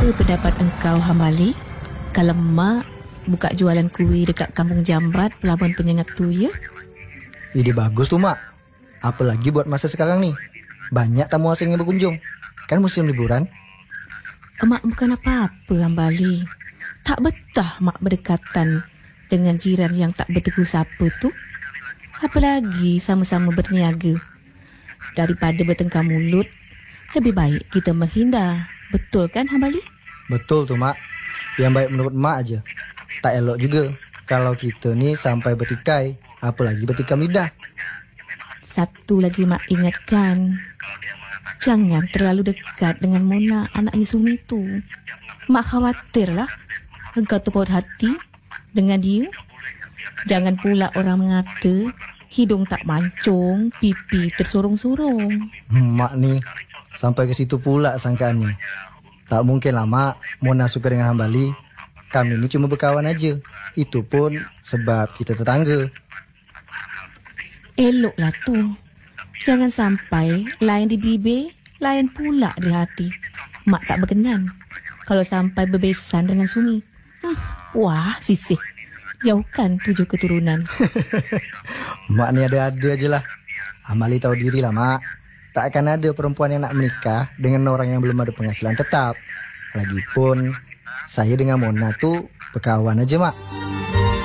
Apa pendapat engkau, Hambali? Kalau mak buka jualan kuih dekat Kampung Jambat, Pelabuhan Penyengat tu ya? Ide bagus tuh, Mak. Apalagi buat masa sekarang nih. Banyak tamu asing yang berkunjung. Kan musim liburan. Mak bukan apa-apa, Hambali. Tak betah mak berdekatan dengan jiran yang tak bertegur sapa tu. Apalagi sama-sama berniaga. Daripada bertengkar mulut, lebih baik kita menghindar. Betul kan, Hambali? Betul tuh, Mak. Yang baik menurut Mak aja. Tak elok juga kalau kita nih sampai bertikai, apalagi bertikam lidah. Satu lagi mak ingatkan, jangan terlalu dekat dengan Mona, anaknya Sumi tu. Mak khawatirlah engkau terpaut hati dengan dia. Jangan pula orang mengata hidung tak mancung, pipi tersorong-sorong. Mak nih sampai ke situ pula sangkaannya. Tak mungkin lah, Mak. Mona suka dengan Hambali. Kami ini cuma berkawan aja. Itu pun sebab kita tetangga. Eloklah tu. Jangan sampai lain di bibir, lain pula di hati. Mak tak berkenan kalau sampai berbesan dengan Sumi. Wah, sisih. Jauhkan 7 keturunan. Mak ni ada-ada je lah. Hambali tahu diri lah, Mak. Tak akan ada perempuan yang nak menikah dengan orang yang belum ada penghasilan tetap. Lagipun saya dengan Mona tuh berkawan aja, Mak.